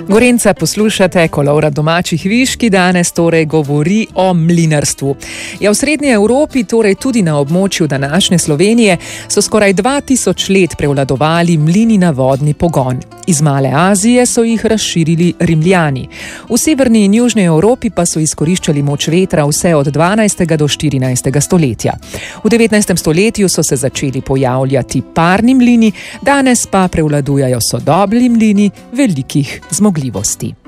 Gorenca poslušate, Kolovrat domačih viš, ki danes torej govori o mlinarstvu. Ja, v srednji Evropi, torej tudi na območju današnje Slovenije, so skoraj 2000 let prevladovali mlini na vodni pogon. Iz Male Azije so jih razširili Rimljani. V severni in južni Evropi pa so izkoriščali moč vetra vse od 12. do 14. stoletja. V 19. stoletju so se začeli pojavljati parni mlini, danes pa prevladujajo sodobni mlini velikih zmogljivosti.